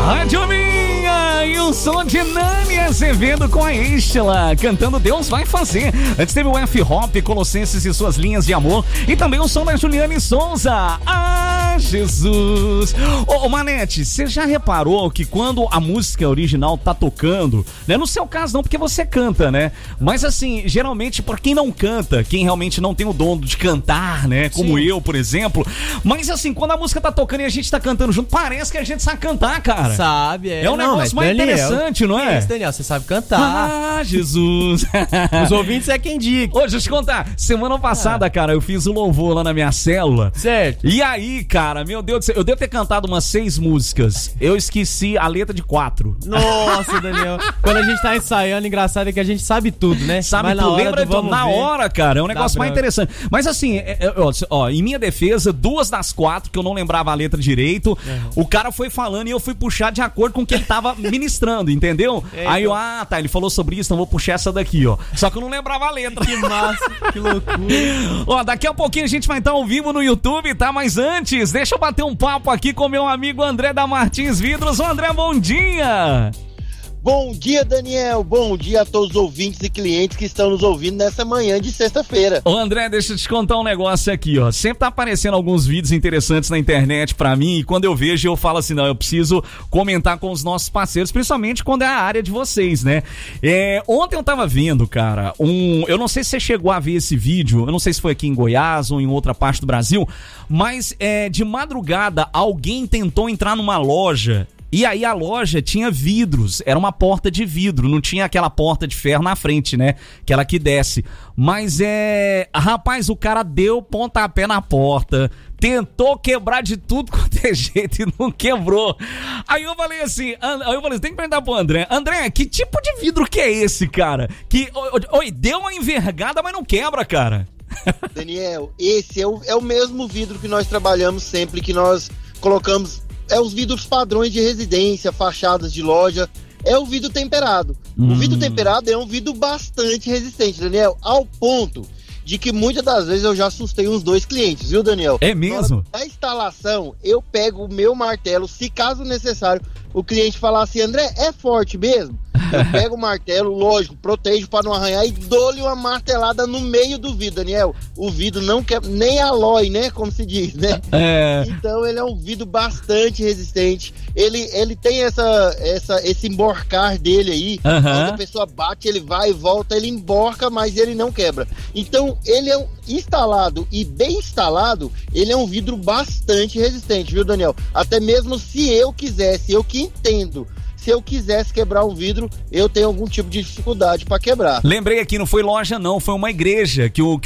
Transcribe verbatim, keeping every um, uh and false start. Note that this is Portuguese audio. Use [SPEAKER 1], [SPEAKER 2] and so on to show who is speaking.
[SPEAKER 1] Rádio Minha e o som de Nani Azevedo com a Estela, cantando Deus vai fazer. Antes teve o F-Hop, Colossenses e suas linhas de amor. E também o som da Juliane Souza. Ah, Jesus! Ô, ô Manete, você já reparou que quando a música original tá tocando, né? No seu caso não, porque você canta, né? Mas assim, geralmente pra quem não canta, quem realmente não tem o dom de cantar, né? Como Sim. eu, por exemplo. Mas assim, quando a música tá tocando e a gente tá cantando junto, parece que a gente sabe cantar, cara.
[SPEAKER 2] Sabe, é.
[SPEAKER 1] É um
[SPEAKER 2] não,
[SPEAKER 1] negócio mais
[SPEAKER 2] Daniel,
[SPEAKER 1] interessante, não é?
[SPEAKER 2] Isso, Daniel, você sabe cantar.
[SPEAKER 1] Ah, Jesus.
[SPEAKER 2] Os ouvintes é quem diga.
[SPEAKER 1] Ô, deixa eu te contar. Semana passada, ah. cara, eu fiz o louvor lá na minha célula.
[SPEAKER 2] Certo.
[SPEAKER 1] E aí, cara, meu Deus do céu, eu devo ter cantado umas seis músicas. Eu esqueci a letra de quatro.
[SPEAKER 2] Nossa, Daniel. Quando a gente tá ensaiando, engraçado é que a gente sabe tudo, né?
[SPEAKER 1] Sabe tudo. Lembra do, na ver. hora, cara. É um negócio mais interessante. Mas assim, é, é, ó, ó, em minha defesa, duas das quatro, que eu não lembrava a letra direito, uhum. o cara foi falando e eu fui puxar de acordo com o que ele tava ministrando, entendeu? É, aí eu, ah, tá, ele falou sobre isso, então vou puxar essa daqui, ó. Só que eu não lembrava a letra.
[SPEAKER 2] Que massa, que loucura.
[SPEAKER 1] Ó, daqui a pouquinho a gente vai estar ao vivo no YouTube, tá? Mas antes, deixa eu bater um papo aqui com meu amigo André da Martins Vidros. Ô, André, bom dia!
[SPEAKER 3] Bom dia, Daniel. Bom dia a todos os ouvintes e clientes que estão nos ouvindo nessa manhã de sexta-feira.
[SPEAKER 1] Ô, André, deixa eu te contar um negócio aqui, ó. Sempre tá aparecendo alguns vídeos interessantes na internet pra mim e quando eu vejo eu falo assim, não, eu preciso comentar com os nossos parceiros, principalmente quando é a área de vocês, né? É, ontem eu tava vendo, cara, um... Eu não sei se você chegou a ver esse vídeo, eu não sei se foi aqui em Goiás ou em outra parte do Brasil, mas é, de madrugada alguém tentou entrar numa loja. E aí a loja tinha vidros, era uma porta de vidro, não tinha aquela porta de ferro na frente, né? Aquela que desce. Mas é... Rapaz, o cara deu pontapé na porta, tentou quebrar de tudo quanto é jeito e não quebrou. Aí eu falei assim, aí eu falei, você tem que perguntar pro André, André, que tipo de vidro que é esse, cara? Que, oi, deu uma envergada, mas não quebra, cara.
[SPEAKER 3] Daniel, esse é o, é o mesmo vidro que nós trabalhamos sempre, que nós colocamos... É os vidros padrões de residência, fachadas de loja, é o vidro temperado. Hum. O vidro temperado é um vidro bastante resistente, Daniel, ao ponto de que muitas das vezes eu já assustei uns dois clientes, viu, Daniel?
[SPEAKER 1] É mesmo?
[SPEAKER 3] Na instalação, eu pego o meu martelo, se caso necessário, o cliente falar assim, André, é forte mesmo? Eu pego o martelo, lógico, protejo para não arranhar e dou-lhe uma martelada no meio do vidro, Daniel. O vidro não quebra, nem alói, né, como se diz, né? É. Então ele é um vidro bastante resistente. Ele, ele tem essa, essa, esse emborcar dele aí. Uhum. Quando a pessoa bate, ele vai e volta, ele emborca, mas ele não quebra. Então ele é um, instalado e bem instalado, ele é um vidro bastante resistente, viu, Daniel? Até mesmo se eu quisesse, eu que entendo, se eu quisesse quebrar um vidro, eu tenho algum tipo de dificuldade para quebrar.
[SPEAKER 1] Lembrei aqui, não foi loja não, foi uma igreja que o,